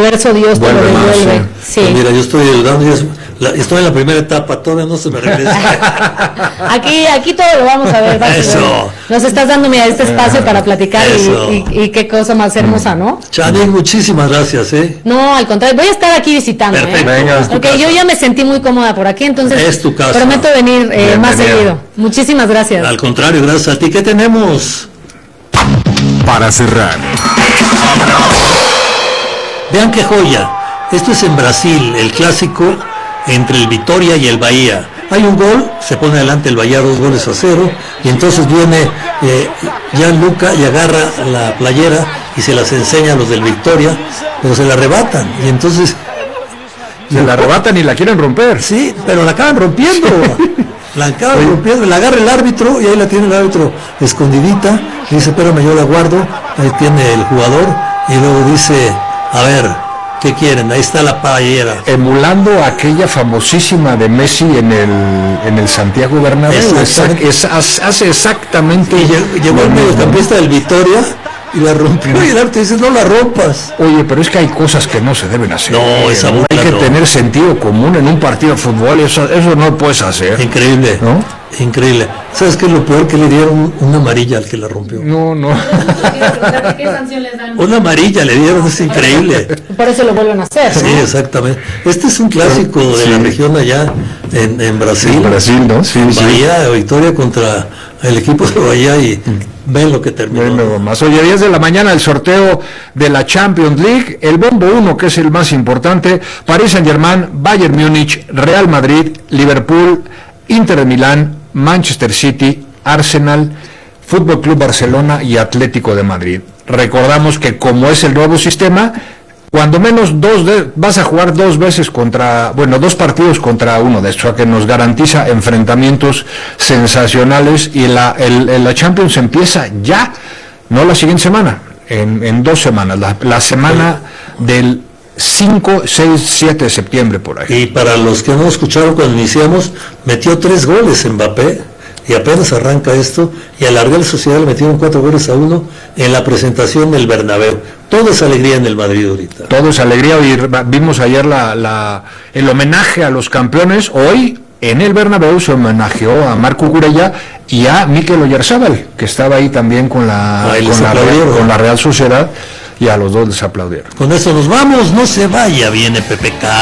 universo Dios te lo devuelve. Sí. Pues mira, yo estoy ayudando, estoy en la primera etapa, todavía no se me regresa. aquí todo lo vamos a ver. Eso. Nos estás dando, mira, este espacio para platicar y qué cosa más hermosa, ¿no? Chanin, muchísimas gracias, No, al contrario, voy a estar aquí visitando. Perfecto. Venga, porque yo ya me sentí muy cómoda por aquí, entonces es tu casa. Prometo venir más seguido. Muchísimas gracias. Al contrario, gracias a ti. ¿Qué tenemos? Para cerrar. Vean qué joya. Esto es en Brasil, el clásico entre el Vitória y el Bahía. Hay un gol, se pone adelante el Bahía 2-0, y entonces viene Gianluca y agarra la playera y se las enseña a los del Vitória, pero se la arrebatan, y entonces... Se la arrebatan y la quieren romper. Sí, pero la acaban rompiendo. La acaban rompiendo, la agarra el árbitro y ahí la tiene el árbitro escondidita, y dice, espérame, yo la guardo, ahí tiene el jugador, y luego dice, a ver, ¿qué quieren? Ahí está la playera. Emulando aquella famosísima de Messi en el Santiago Bernabéu. Hace exactamente... Y llegó el mediocampista del Vitória y la rompió, y el árbitro dice, no la rompas. Oye, pero es que hay cosas que no se deben hacer. No, esa burla hay que no. tener sentido común en un partido de fútbol, eso no puedes hacer. Increíble, ¿no? Increíble. ¿Sabes qué es lo peor? Que le dieron una amarilla al que la rompió. No. ¿Qué sanción les dan? Una amarilla le dieron, es increíble. Por eso lo vuelven a hacer, ¿no? Sí, exactamente. Este es un clásico de la región allá en Brasil. En Brasil, ¿no? Sí, Bahía, Vitória contra el equipo de Bahía, y ven lo que terminó. Más. Oye, 10 de la mañana el sorteo de la Champions League, el bombo 1, que es el más importante: Paris Saint-Germain, Bayern Múnich, Real Madrid, Liverpool, Inter de Milán, Manchester City, Arsenal, Fútbol Club Barcelona y Atlético de Madrid. Recordamos que como es el nuevo sistema, cuando menos vas a jugar dos partidos contra uno de estos, que nos garantiza enfrentamientos sensacionales, y la Champions empieza ya, no la siguiente semana, en 2 semanas, la semana del 5, 6, 7 de septiembre por ahí. Y para los que no escucharon cuando iniciamos, metió 3 goles Mbappé, y apenas arranca esto, y a la Real Sociedad le metieron 4-1 en la presentación del Bernabéu. Todo es alegría en el Madrid ahorita. Todo es alegría. Y vimos ayer el homenaje a los campeones. Hoy en el Bernabéu se homenajeó a Marco Cucurella y a Mikel Oyarzabal, que estaba ahí también con la Real Sociedad, y a los dos les aplaudieron. Con eso nos vamos, no se vaya, viene PPK.